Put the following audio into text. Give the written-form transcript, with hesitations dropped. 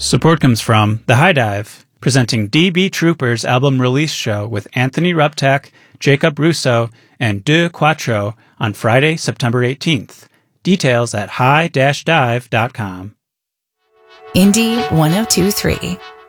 Support comes from The High Dive, presenting DB Trooper's album release show with Anthony Ruptak, Jacob Russo, and Deux Quattro on Friday, September 18th. Details at high-dive.com. Indie 1023.